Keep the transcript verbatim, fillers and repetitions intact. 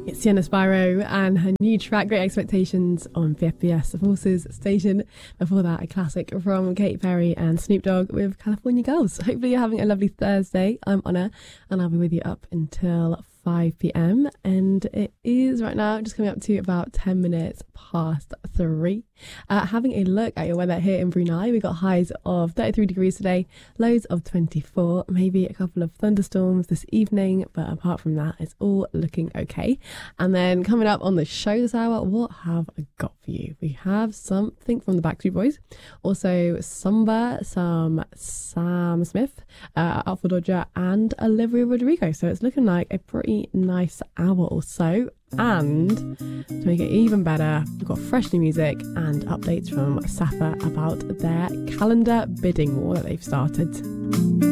It's Sienna Spyro and her new track, Great Expectations, on V F B S, the Forces station. Before that, a classic from Katy Perry and Snoop Dogg with California Girls. Hopefully you're having a lovely Thursday. I'm Anna, and I'll be with you up until five p.m. and it is right now just coming up to about ten minutes past three. Uh, having a look at your weather here in Brunei, we got highs of thirty-three degrees today, lows of twenty-four, maybe a couple of thunderstorms this evening, but apart from that, it's all looking okay. And then coming up on the show this hour, what have I got for you? We have something from the Backstreet Boys, also Samba, some Sam Smith, uh, Alpha Dodger, and Olivia Rodrigo. So it's looking like a pretty nice hour or so. And to make it even better, we've got fresh new music and updates from Safa about their calendar bidding war that they've started.